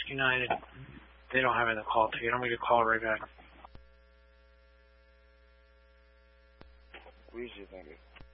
United. They don't have any call ticket. I'm going to call right back. We usually think it.